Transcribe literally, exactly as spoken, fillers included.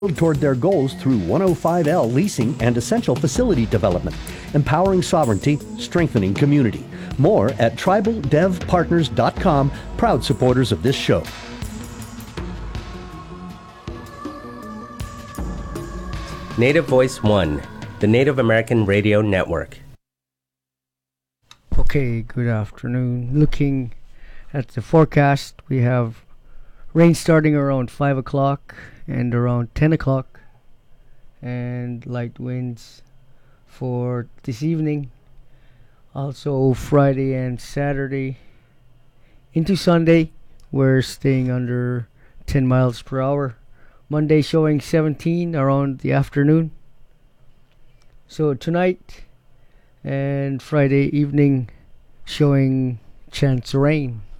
toward their goals through one oh five L leasing and essential facility development, empowering sovereignty, strengthening community. More at tribal dev partners dot com, proud supporters of this show. Native Voice One, the Native American Radio Network. Okay, good afternoon. Looking at the forecast, we have rain starting around five o'clock and around ten o'clock, and light winds for this evening. Also Friday and Saturday into Sunday, we're staying under ten miles per hour. Monday showing seventeen around the afternoon. So tonight and Friday evening showing chance of rain.